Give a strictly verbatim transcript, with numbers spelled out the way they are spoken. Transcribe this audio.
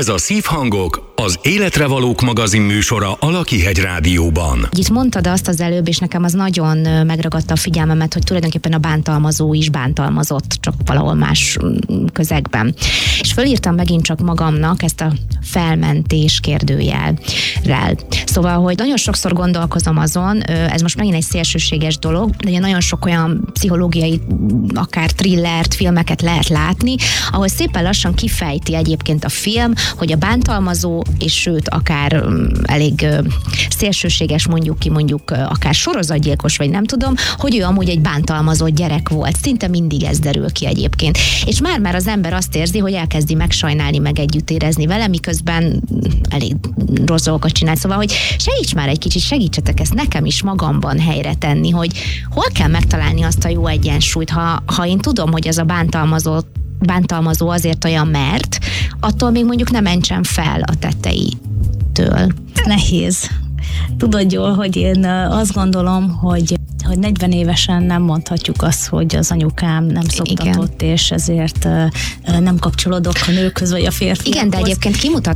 Ez a Szívhangok, az Életre Valók magazin műsora a Lakihegy Rádióban. Itt mondtad azt az előbb, és nekem az nagyon megragadta a figyelmemet, hogy tulajdonképpen a bántalmazó is bántalmazott, csak valahol más közegben. És fölírtam megint csak magamnak ezt a felmentés kérdőjellel. Szóval, hogy nagyon sokszor gondolkozom azon, ez most megint egy szélsőséges dolog, de nagyon sok olyan pszichológiai, akár thrillert, filmeket lehet látni, ahol szépen lassan kifejti egyébként a film, hogy a bántalmazó, és sőt, akár um, elég uh, szélsőséges, mondjuk ki, mondjuk uh, akár sorozatgyilkos, vagy nem tudom, hogy ő amúgy egy bántalmazott gyerek volt. Szinte mindig ez derül ki egyébként. És már-már az ember azt érzi, hogy elkezdi megsajnálni, meg együtt érezni vele, miközben elég rossz dolgokat csinál. Szóval, hogy segíts már egy kicsit, segítsetek ezt nekem is magamban helyre tenni, hogy hol kell megtalálni azt a jó egyensúlyt, ha, ha én tudom, hogy ez a bántalmazott bántalmazó azért olyan, mert attól még mondjuk nem mentsem fel a tetteitől. Nehéz. Tudod jól, hogy én azt gondolom, hogy hogy negyven évesen nem mondhatjuk azt, hogy az anyukám nem szoptatott, igen, és ezért nem kapcsolódok a nőkhöz vagy a férfiakhoz. Igen, de egyébként kimutat